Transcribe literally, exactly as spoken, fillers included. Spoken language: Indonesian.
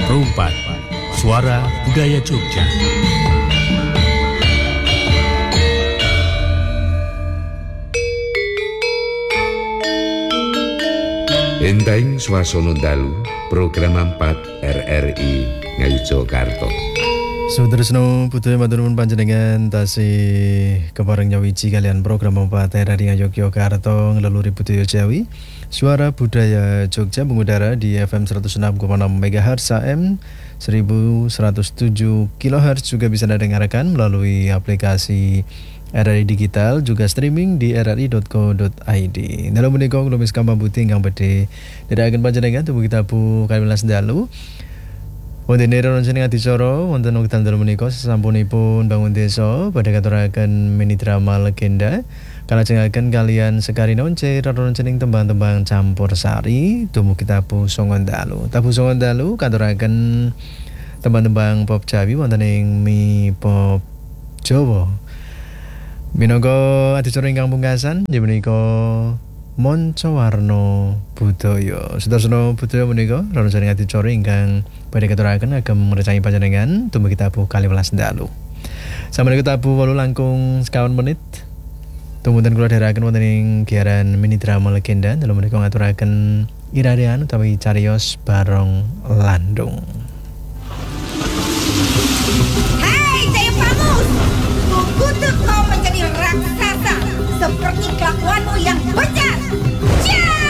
Rumpat, suara budaya Jogja. Enteng swasana dalu, program empat R R I Ngayogyakarta. Sutresno budaya matur nuwun panjenengan tasih kepareng nyawiji kalian program empat R R I Ngayogyakarta ngeleluri budaya Jawi. Suara budaya Jogja mengudara di F M seratus enam koma enam megahertz A M seribu seratus tujuh kilohertz, juga bisa didengarkan melalui aplikasi R R I Digital, juga streaming di r r i dot co dot i d. Dalam menika kula wis kampung putih ingkang badhe nindakaken panjenengan tubuh kita bu kaliwelas dalu. Wonten ing jeneng adicara wonten wekdal dalu menika sasampunipun bangun desa badhe katuraken mini drama legenda kalajengaken kalian Sekari Nonce rerencening tembang-tembang campursari dumugi tabuh songon dalu. Tabuh songon dalu katuraken tembang-tembang pop Jawi wonten ing Mi Pop Jawa. Minangka adicara ingkang pungkasan inggih menika Monco Warno Budaya. Sedherek budaya menika rerencening adicara ingkang badhe katuraken agem ngrecani panjenengan dumugi tabuh kaliwelas dalu. Samenika tabuh wolu langkung sekawan menit. Tumuntun kula dherekaken wonten ing giaran mini drama legenda dalam menika ngaturaken iradean utawi cariyos Barong Landung. Hai Jaya Pamus, kukutuk kau menjadi raksasa seperti kelakuanmu yang bejat. Ja!